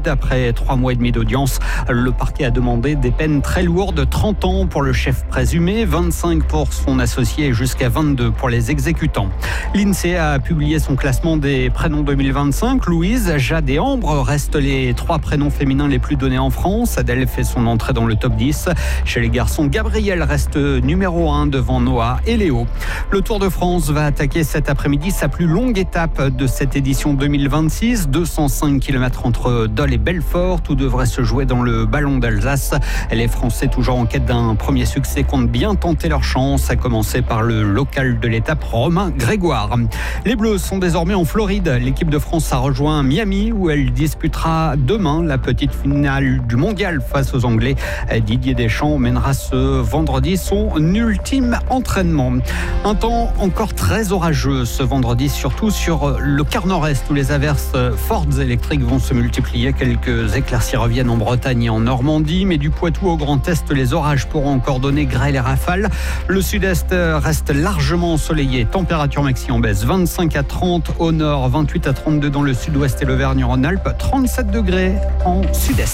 suicide. Après 3 mois et demi d'audience, le parquet a demandé des peines très lourdes, 30 ans pour le chef présumé, 25 pour son associé et jusqu'à 22 pour les exécutants. L'INSEE a publié son classement des prénoms 2025. Louise, Jade et Ambre restent les 3 prénoms féminins les plus donnés en France. Adèle fait son entrée dans le top 10. Chez les garçons, Gabriel reste numéro 1 devant Noah et Léo. Le Tour de France va attaquer cet après-midi sa plus longue étape de cette édition 2026. 205 km entre Dole et Belfort. Tout devrait se jouer dans le Ballon d'Alsace. Les Français, toujours en quête d'un premier succès, comptent bien tenter leur chance, à commencer par le local de l'étape, Romain Grégoire. Les Bleus sont désormais en Floride. L'équipe de France a rejoint Miami où elle disputera demain la petite finale du mondial face aux Anglais. Didier Deschamps mènera ce vendredi son ultime entraînement. Un temps encore très orageux ce vendredi, surtout sur le quart nord-est où les averses fortes électriques vont se multiplier. Quelques éclaircies reviennent en Bretagne et en Normandie, mais du Poitou au Grand Est, les orages pourront encore donner grêle et rafales. Le sud-est reste largement ensoleillé. Température maxi en baisse, 25 à 30 au nord, 28 à 32 dans le sud-ouest et l'Auvergne-Rhône-Alpes, 37 degrés en sud-est.